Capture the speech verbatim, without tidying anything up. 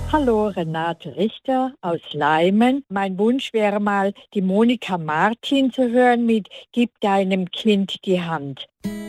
Hallo, Renate Richter aus Leimen. Mein Wunsch wäre mal, die Monika Martin zu hören mit Gib deinem Kind die Hand.